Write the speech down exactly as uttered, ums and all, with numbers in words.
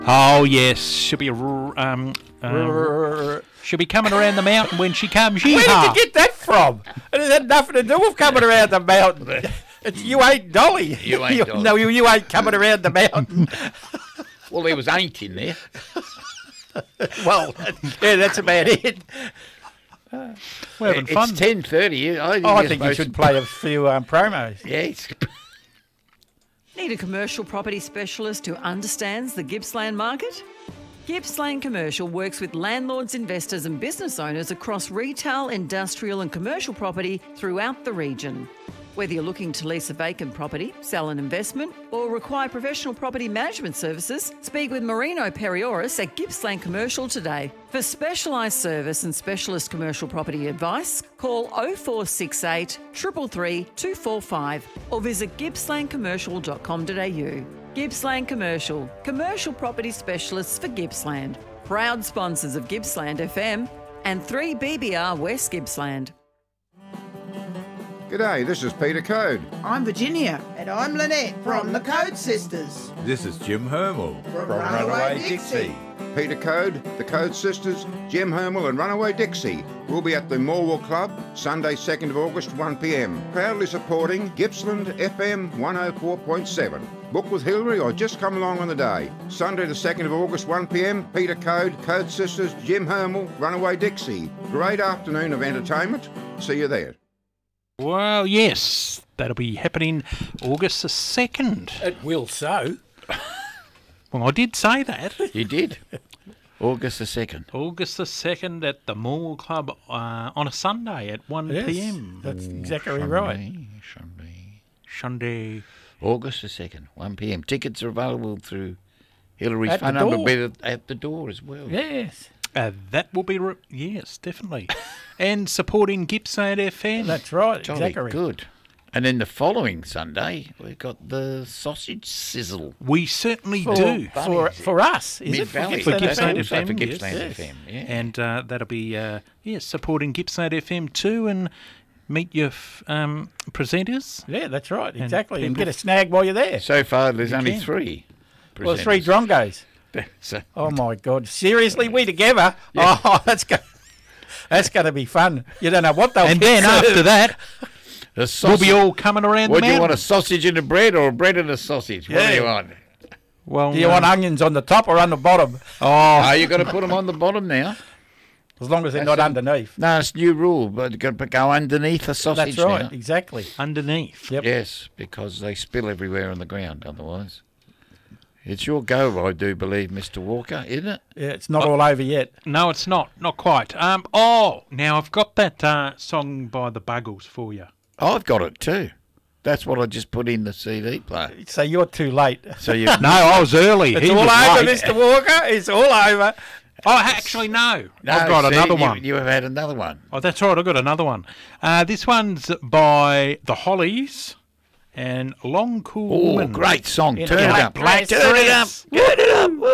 Oh, yes. She'll be... Um, um, she'll be coming around the mountain when she comes. Where Yeehaw. did you get that from? It had nothing to do with coming around the mountain. It's, you ain't Dolly. You ain't Dolly. No, you, you ain't coming around the mountain. Well, there was ain't in there. Well, yeah, that's about it. We're having fun. It's ten thirty. I think, Oh, I you're think you supposed should to- play a few um, promos. Yeah, it's... Need a commercial property specialist who understands the Gippsland market? Gippsland Commercial works with landlords, investors and business owners across retail, industrial and commercial property throughout the region. Whether you're looking to lease a vacant property, sell an investment or require professional property management services, speak with Marino Perioris at Gippsland Commercial today. For specialised service and specialist commercial property advice, call oh four six eight, three three three, two four five or visit gippsland commercial dot com dot a u. Gippsland Commercial, commercial property specialists for Gippsland. Proud sponsors of Gippsland F M and three B B R West Gippsland. G'day, this is Peter Code. I'm Virginia. And I'm Lynette from the Code Sisters. This is Jim Hermel From Runaway Dixie. Peter Code, the Code Sisters, Jim Hermel and Runaway Dixie will be at the Morwell Club Sunday second of August one p m. Proudly supporting Gippsland F M one oh four point seven. Book with Hillary or just come along on the day. Sunday the second of August one p m. Peter Code, Code Sisters, Jim Hermel, Runaway Dixie. Great afternoon of entertainment. See you there. Well, yes. That'll be happening August the second. It will so. Well, I did say that. You did. August the second. August the second at the Mall Club uh, on a Sunday at one p m. That's exactly right. Sunday. Sunday. August the second, one p m. Tickets are available through Hillary's At phone the number, door. but at, at the door as well. Yes. Uh, that will be, re- yes, definitely. And supporting Gippsland F M. That's right. Jolly Exactly. good. And then the following Sunday, we've got the sausage sizzle. We certainly For, do. for, for us, is it? Mid-Valley. For Gippsland Gippsland F M? F M, For yes. Gippsland Yes. F M, yeah. And uh, that'll be, uh, yes, supporting Gippsland F M too, and meet your f- um, presenters. Yeah, that's right. And Exactly. And, people- get a snag while you're there. So far, there's You only can. three. Well, three presenters. drongos. So, Oh my God! Seriously, we together? Oh, that's go- that's going to be fun. You don't know what they'll. And get then served. after that, a we'll sausage. be all coming around What the do you mountain. want, a sausage and a bread or a bread and a sausage? What do Yeah. you want? Well, Do you want uh, onions on the top or on the bottom? Oh, Oh, you've got to put them on the bottom now. As long as they're That's not it. underneath. No, it's new rule, but you've got to go underneath the sausage That's right. now. Exactly. underneath. Yep. Yes, because they spill everywhere on the ground otherwise. It's your go, I do believe, Mister Walker, isn't it? Yeah, it's not all over yet. No, it's not. Not quite. Um. Oh, now I've got that uh, song by the Buggles for you. I've got it too. That's what I just put in the C D player. So you're too late. So you No, I was early. It's He all was over, late. Mister Walker. It's all over. Oh, actually, no. No, I've got see, another you- one. You have had another one. Oh, that's right. I've got another one. Uh, this one's by the Hollies and Long Cool Oh, Woman. great song. In Turn a it black up. dress. Turn it up. Turn it up.